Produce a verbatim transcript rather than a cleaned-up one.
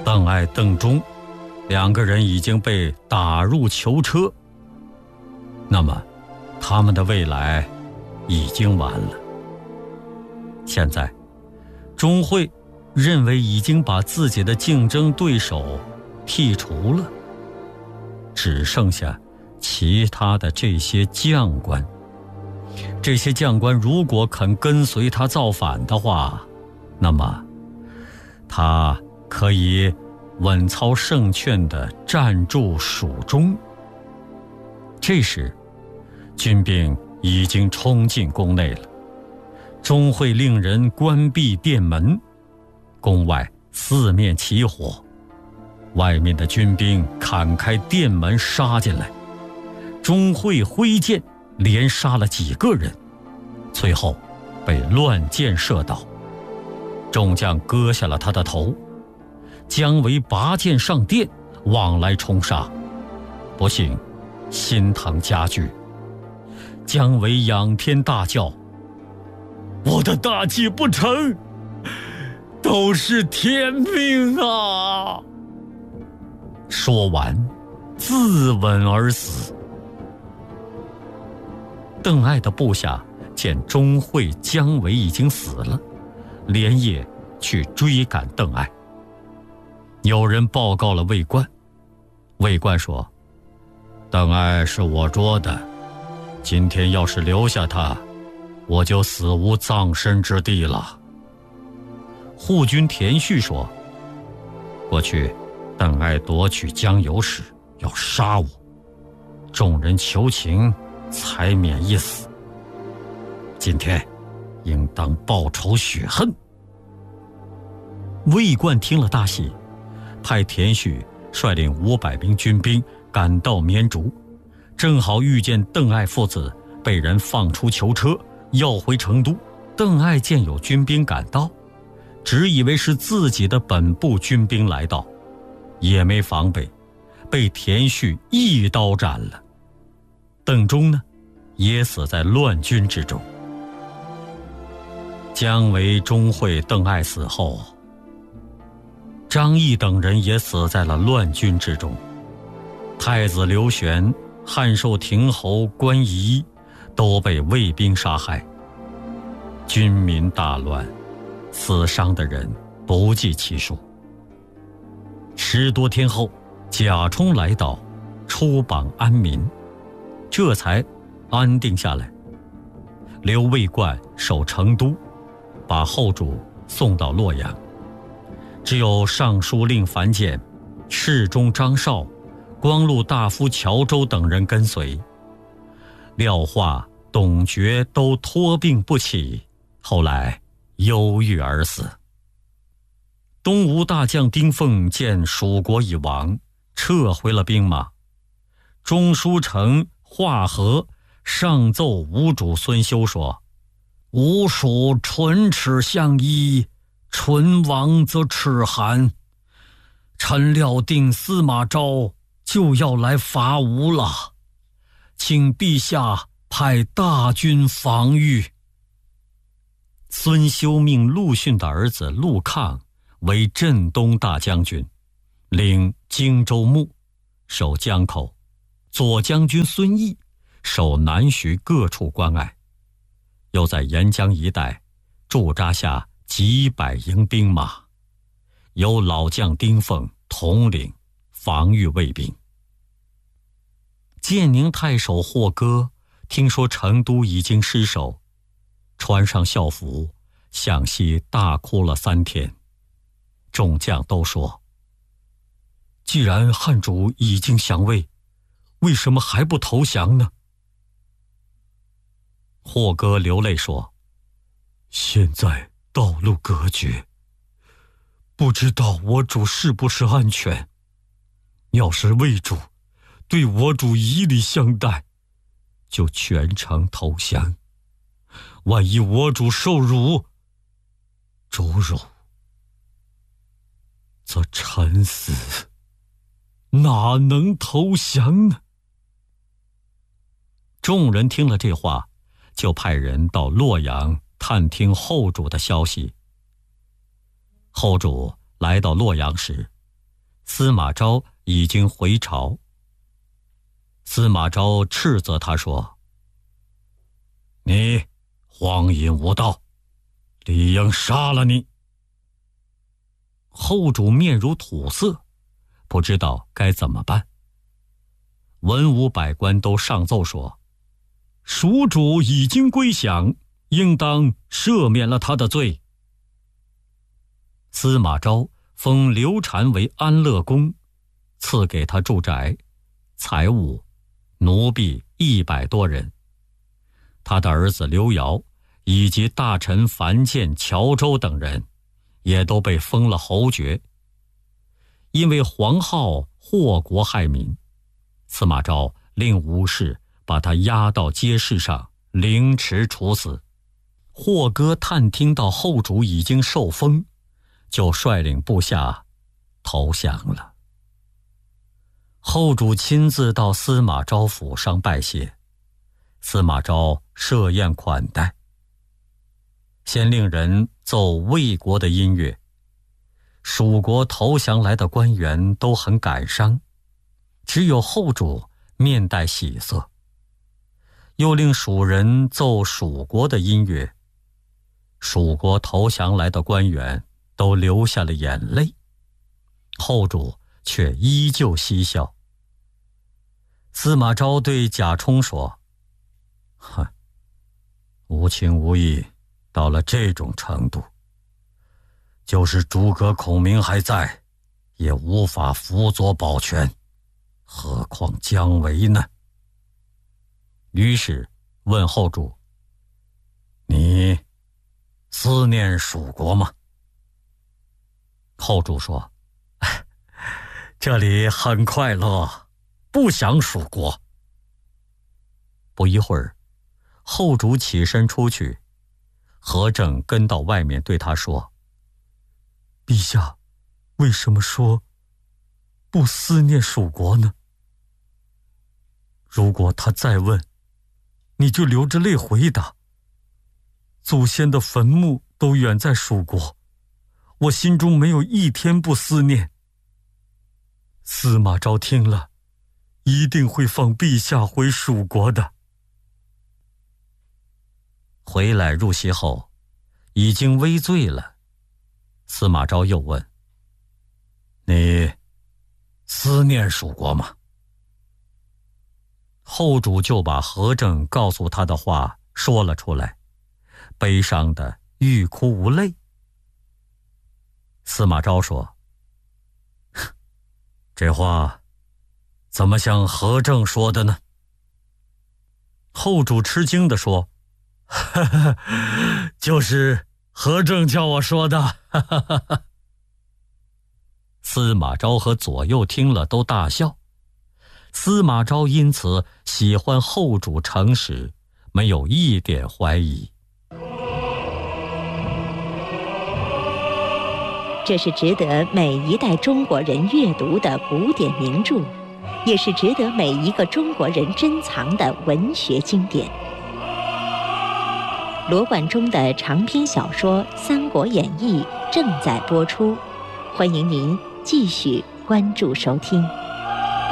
邓艾、邓忠两个人已经被打入囚车，那么他们的未来已经完了。现在钟会认为已经把自己的竞争对手剔除了，只剩下其他的这些将官。这些将官如果肯跟随他造反的话，那么他可以稳操胜券地站住蜀中。这时军兵已经冲进宫内了，钟会令人关闭殿门，宫外四面起火，外面的军兵砍开殿门杀进来，钟会挥剑连杀了几个人，最后被乱箭射倒，众将割下了他的头。姜维拔剑上殿，往来冲杀，不幸心疼加剧。姜维仰天大叫：我的大计不成，都是天命啊！说完自刎而死。邓艾的部下见钟会、姜维已经死了，连夜去追赶邓艾。有人报告了魏冠，魏冠说：邓艾是我捉的，今天要是留下他，我就死无葬身之地了。护军田旭说：过去邓艾夺取江油时要杀我，众人求情才免一死，今天应当报仇雪恨。魏冠听了大喜，派田旭率领五百名军兵赶到绵竹，正好遇见邓艾父子被人放出囚车，要回成都。邓艾见有军兵赶到，只以为是自己的本部军兵来到，也没防备，被田旭一刀斩了。邓忠呢，也死在乱军之中。姜维、钟会、邓艾死后，张翼等人也死在了乱军之中。太子刘玄、汉寿亭侯关仪都被魏兵杀害，军民大乱，死伤的人不计其数。十多天后，贾充来到，出榜安民，这才安定下来。留魏冠守成都，把后主送到洛阳。只有尚书令樊简、侍中张绍、光禄大夫乔州等人跟随。廖化、董厥都托病不起，后来忧郁而死。东吴大将丁奉见蜀国已亡，撤回了兵马。中书丞华和上奏吴主孙休说：吴蜀唇齿相依，唇亡则齿寒，臣料定司马昭就要来伐吴了，请陛下派大军防御。孙休命陆逊的儿子陆抗为镇东大将军，领荆州牧，守江口；左将军孙毅守南徐各处关隘，又在沿江一带驻扎下几百营兵马，由老将丁奉统领防御魏兵。建宁太守霍哥听说成都已经失守，穿上校服向西大哭了三天。众将都说：既然汉主已经降魏，为什么还不投降呢？霍哥流泪说：现在道路隔绝，不知道我主是不是安全。要是魏主对我主以礼相待，就全城投降；万一我主受辱、诛辱，则臣死哪能投降呢？众人听了这话，就派人到洛阳探听后主的消息。后主来到洛阳时， 司马昭已经回朝。司马昭斥责他说：“你荒淫无道，理应杀了你。”后主面如土色，不知道该怎么办。文武百官都上奏说：“蜀主已经归降，应当赦免了他的罪。”司马昭封刘禅为安乐公，赐给他住宅、财物、奴婢一百多人。他的儿子刘繇以及大臣樊建、乔州等人也都被封了侯爵。因为黄皓祸国害民，司马昭令武士把他押到街市上凌迟处死。霍哥探听到后主已经受封，就率领部下投降了。后主亲自到司马昭府上拜谢，司马昭设宴款待，先令人奏魏国的音乐。蜀国投降来的官员都很感伤，只有后主面带喜色。又令蜀人奏蜀国的音乐，蜀国投降来的官员都流下了眼泪，后主却依旧嬉笑。司马昭对贾充说：“哼，无情无义到了这种程度，就是诸葛孔明还在，也无法辅佐保全，何况姜维呢？”于是问后主：“你思念蜀国吗？”后主说：“这里很快乐，不想蜀国。”不一会儿，后主起身出去，何正跟到外面对他说：“陛下，为什么说不思念蜀国呢？如果他再问，你就流着泪回答：祖先的坟墓都远在蜀国，我心中没有一天不思念。”司马昭听了，一定会放陛下回蜀国的。回来入席后，已经微醉了。司马昭又问：“你思念蜀国吗？”后主就把何正告诉他的话说了出来，悲伤的欲哭无泪。司马昭说：“这话怎么像何正说的呢？”后主吃惊地说：“哈哈，就是何正叫我说的。”哈哈哈哈。司马昭和左右听了都大笑。司马昭因此喜欢后主诚实，没有一点怀疑。 这是值得每一代中国人阅读的古典名著，也是值得每一个中国人珍藏的文学经典。罗贯中的长篇小说《三国演义》正在播出，欢迎您继续关注收听。